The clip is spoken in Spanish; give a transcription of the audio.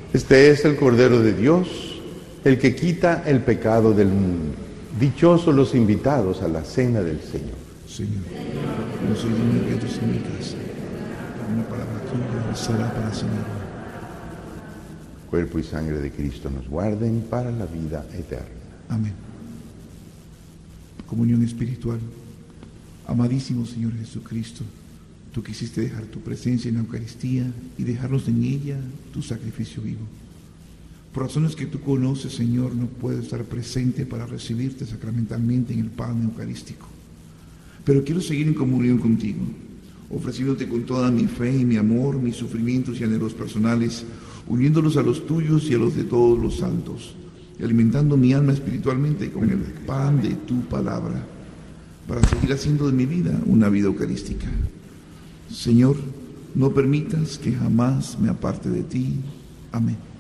Este es el Cordero de Dios, el que quita el pecado del mundo. Dichosos los invitados a la cena del Señor. Señor, no soy digno que entres en mi casa, pero una palabra tuya será para sanarme. Cuerpo y sangre de Cristo nos guarden para la vida eterna. Amén. Comunión espiritual. Amadísimo Señor Jesucristo, tú quisiste dejar tu presencia en la Eucaristía y dejarnos en ella tu sacrificio vivo. Por razones que tú conoces, Señor, no puedo estar presente para recibirte sacramentalmente en el pan eucarístico. Pero quiero seguir en comunión contigo, ofreciéndote con toda mi fe y mi amor, mis sufrimientos y anhelos personales, uniéndolos a los tuyos y a los de todos los santos, y alimentando mi alma espiritualmente con el pan de tu palabra, para seguir haciendo de mi vida una vida eucarística. Señor, no permitas que jamás me aparte de ti. Amén.